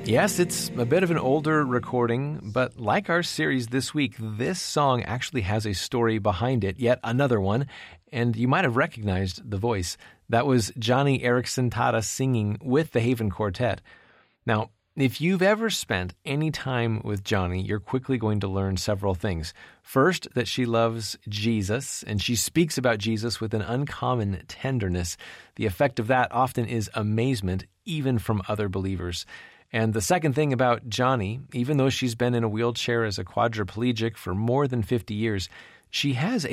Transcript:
Yes, it's a bit of an older recording, but like our series this week, this song actually has a story behind it, yet another one, and you might have recognized the voice. That was Johnny Erickson Tata singing with the Haven Quartet. Now, if you've ever spent any time with Johnny, you're quickly going to learn several things. First, that she loves Jesus, and she speaks about Jesus with an uncommon tenderness. The effect of that often is amazement, even from other believers. And the second thing about Johnny, even though she's been in a wheelchair as a quadriplegic for more than 50 years, she has